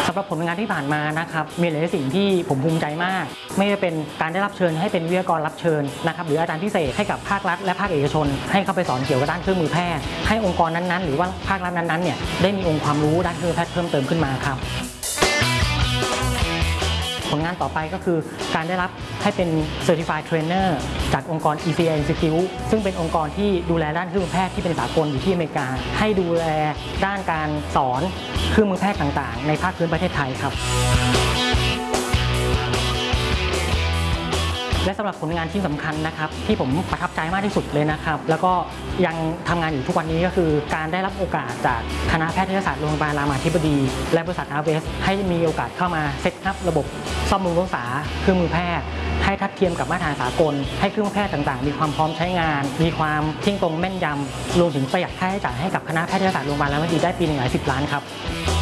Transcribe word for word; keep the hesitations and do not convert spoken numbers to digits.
สำหรับผลงานที่ผ่านมานะครับมีหลายสิ่งที่ผมภูมิใจมากไม่ว่าเป็นการได้รับเชิญให้เป็นวิทยากรรับเชิญนะครับหรืออาจารย์พิเศษให้กับภาครัฐและภาคเอกชนให้เข้าไปสอนเกี่ยวกับด้านเครื่องมือแพทย์ให้องค์กรนั้นๆหรือว่าภาครัฐนั้นๆเนี่ยได้มีองค์ความรู้ด้านเครื่องมือแพทย์เพิ่มเติมขึ้นมาครับผลงานต่อไปก็คือการได้รับให้เป็น Certified Trainer จากองค์กร อี ซี ไอ Institute ซึ่งเป็นองค์กรที่ดูแลด้านเครื่องมือแพทย์ที่เป็นสากลอยู่ที่อเมริกาให้ดูแลด้านการสอนเครื่องมือแพทย์ต่างๆในภาคพื้นประเทศไทยครับและสำหรับผลงานที่สำคัญนะครับที่ผมประทับใจมากที่สุดเลยนะครับแล้วก็ยังทำงานอยู่ทุกวันนี้ก็คือการได้รับโอกาสจากคณะแพทยศาสตร์โรงพยาบาลรามาธิบดีและบริษัทอาร์เวสให้มีโอกาสเข้ามาเซตอัพระบบซ่อมบำรุงรักษาเครื่องมือแพทย์ให้ทัดเทียมกับมาตรฐานสากลให้เครื่องมือแพทย์ต่างๆมีความพร้อมใช้งานมีความเที่ยงตรงแม่นยำรวมถึงประหยัดค่าใช้จ่ายให้กับคณะแพทยศาสตร์โรงพยาบาลรามาธิบดีได้ปีหนึ่งหลายสิบล้านครับ